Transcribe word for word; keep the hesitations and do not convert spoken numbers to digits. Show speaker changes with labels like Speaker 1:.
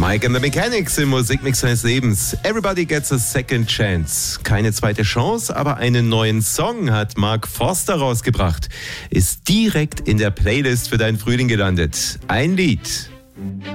Speaker 1: Mike and the Mechanics im Musikmix seines Lebens. Everybody gets a second chance. Keine zweite Chance, aber einen neuen Song hat Mark Forster rausgebracht. Ist direkt in der Playlist für deinen Frühling gelandet. Ein Lied.